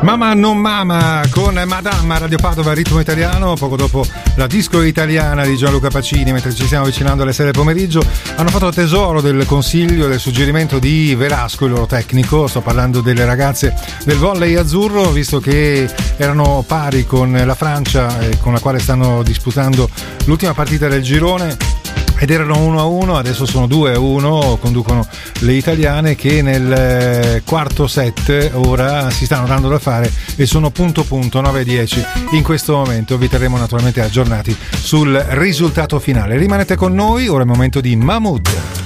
Mamma non mama con Madama, Radio Padova, ritmo italiano. Poco dopo la disco italiana di Gianluca Pacini, mentre ci stiamo avvicinando alle 6 del pomeriggio, hanno fatto tesoro del consiglio, del suggerimento di Velasco, il loro tecnico. Sto parlando delle ragazze del volley azzurro, visto che erano pari con la Francia, con la quale stanno disputando l'ultima partita del girone. Ed erano 1-1, adesso sono 2-1, conducono le italiane che nel quarto set ora si stanno dando da fare e sono punto 9-10 in questo momento. Vi terremo naturalmente aggiornati sul risultato finale. Rimanete con noi, ora è il momento di Mahmood.